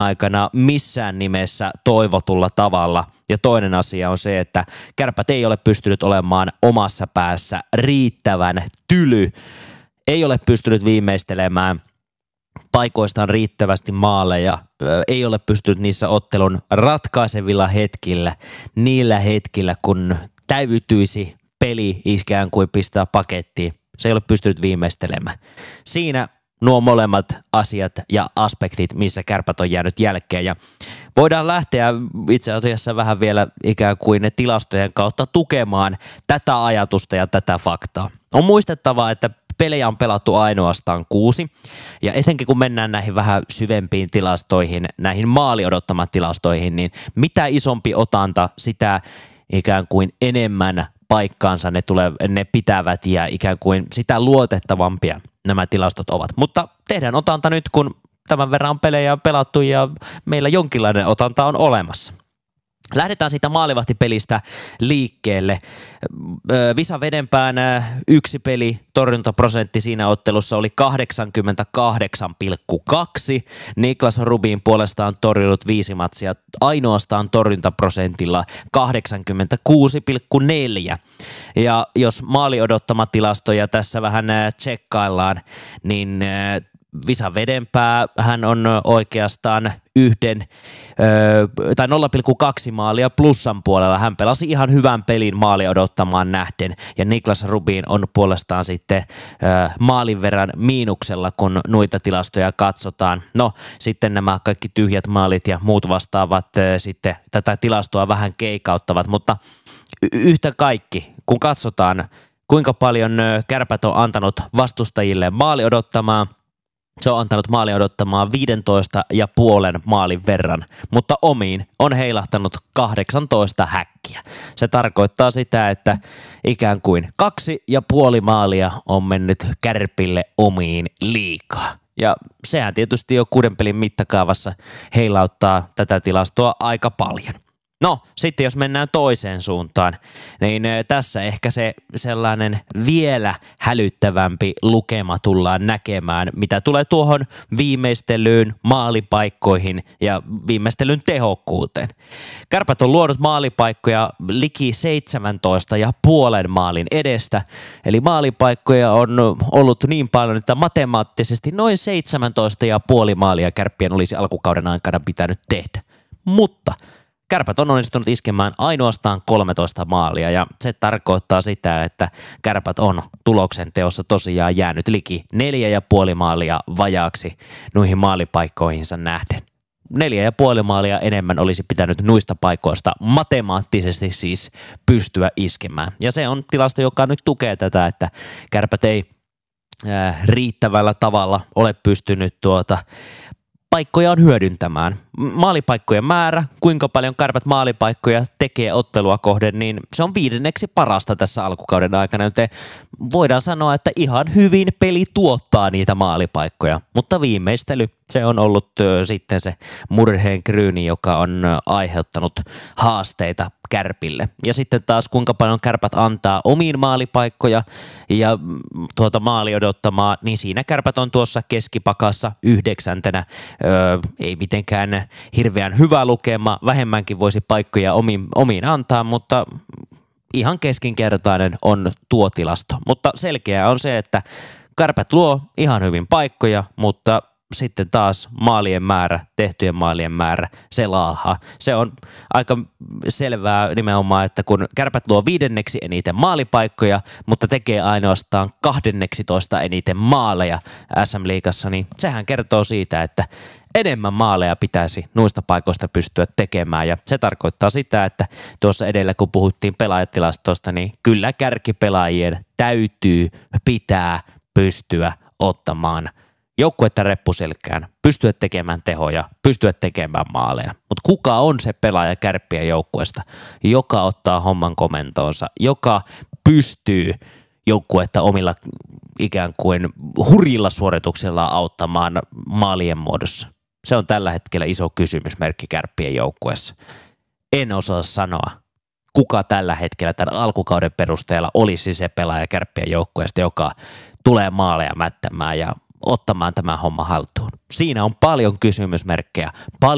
aikana missään nimessä toivotulla tavalla. Ja toinen asia on se, että Kärpät ei ole pystynyt olemaan omassa päässä riittävän tyly. Ei ole pystynyt viimeistelemään paikoistaan riittävästi maaleja, ei ole pystynyt niissä ottelun ratkaisevilla hetkillä, niillä hetkillä kun täytyisi peli ikään kuin pistää pakettiin. Se ei ole pystynyt viimeistelemään. Siinä nuo molemmat asiat ja aspektit, missä Kärpät on jäänyt jälkeen. Ja voidaan lähteä itse asiassa vähän vielä ikään kuin ne tilastojen kautta tukemaan tätä ajatusta ja tätä faktaa. On muistettava, että pelejä on pelattu ainoastaan 6, ja etenkin kun mennään näihin vähän syvempiin tilastoihin, näihin maali odottamaan tilastoihin, niin mitä isompi otanta, sitä ikään kuin enemmän paikkaansa ne pitävät ja ikään kuin sitä luotettavampia nämä tilastot ovat. Mutta tehdään otanta nyt, kun tämän verran pelejä on pelattu ja meillä jonkinlainen otanta on olemassa. Lähdetään siitä maalivahtipelistä liikkeelle. Visa Vedenpään yksi peli, torjuntaprosentti siinä ottelussa oli 88,2. Niklas Rubin puolestaan torjunut 5 matsia ainoastaan torjuntaprosentilla 86,4. Ja jos maali odottama tilastoja tässä vähän tsekkaillaan, niin Visa Vedenpää hän on oikeastaan 0,2 maalia plussan puolella. Hän pelasi ihan hyvän pelin maali odottamaan nähden, ja Niklas Rubin on puolestaan sitten maalin verran miinuksella, kun noita tilastoja katsotaan. No sitten nämä kaikki tyhjät maalit ja muut vastaavat sitten tätä tilastoa vähän keikauttavat, mutta yhtä kaikki, kun katsotaan kuinka paljon Kärpät on antanut vastustajille maali odottamaan, se on antanut maali odottamaan 15,5 maalin verran, mutta omiin on heilahtanut 18 häkkiä. Se tarkoittaa sitä, että ikään kuin 2,5 maalia on mennyt Kärpille omiin liikaa. Ja sehän tietysti jo 6 pelin mittakaavassa heilauttaa tätä tilastoa aika paljon. No, sitten jos mennään toiseen suuntaan, niin tässä ehkä se sellainen vielä hälyttävämpi lukema tullaan näkemään, mitä tulee tuohon viimeistelyyn, maalipaikkoihin ja viimeistelyn tehokkuuteen. Kärpät on luonut maalipaikkoja liki 17,5 maalin edestä, eli maalipaikkoja on ollut niin paljon, että matemaattisesti noin 17,5 maalia Kärppien olisi alkukauden aikana pitänyt tehdä. Mutta Kärpät on onnistunut iskemään ainoastaan 13 maalia, ja se tarkoittaa sitä, että Kärpät on tuloksen teossa tosiaan jäänyt liki 4,5 maalia vajaaksi noihin maalipaikkoihinsa nähden. 4,5 maalia enemmän olisi pitänyt nuista paikoista matemaattisesti siis pystyä iskemään. Ja se on tilasto, joka nyt tukee tätä, että Kärpät ei riittävällä tavalla ole pystynyt paikkoja on hyödyntämään. Maalipaikkojen määrä, kuinka paljon Kärpät maalipaikkoja tekee ottelua kohden, niin se on 5. parasta tässä alkukauden aikana, joten voidaan sanoa, että ihan hyvin peli tuottaa niitä maalipaikkoja, mutta viimeistely, se on ollut sitten se murheen kryyni, joka on aiheuttanut haasteita Kärpille. Ja sitten taas kuinka paljon Kärpät antaa omiin maalipaikkoja ja maali odottamaan, niin siinä Kärpät on tuossa keskipakassa 9. Ei mitenkään hirveän hyvä lukema, vähemmänkin voisi paikkoja omiin antaa, mutta ihan keskinkertainen on tuo tilasto. Mutta selkeää on se, että Kärpät luo ihan hyvin paikkoja, mutta sitten taas maalien määrä, tehtyjen maalien määrä, se laahaa. Se on aika selvää nimenomaan, että kun Kärpät luo 5. eniten maalipaikkoja, mutta tekee ainoastaan 12 eniten maaleja SM-liigassa, niin sehän kertoo siitä, että enemmän maaleja pitäisi noista paikoista pystyä tekemään, ja se tarkoittaa sitä, että tuossa edellä kun puhuttiin pelaajatilastosta, niin kyllä kärkipelaajien pitää pystyä ottamaan joukkuetta reppuselkään, pystyä tekemään tehoja, pystyä tekemään maaleja. Mutta kuka on se pelaaja Kärppien joukkueesta, joka ottaa homman komentoonsa, joka pystyy joukkuetta omilla ikään kuin hurjilla suorituksilla auttamaan maalien muodossa? Se on tällä hetkellä iso kysymysmerkki Kärppien joukkueessa. En osaa sanoa, kuka tällä hetkellä tämän alkukauden perusteella olisi se pelaaja Kärppien joukkueesta, joka tulee maaleja mättämään ja ottamaan tämä homma haltuun. Siinä on paljon kysymysmerkkejä, paljon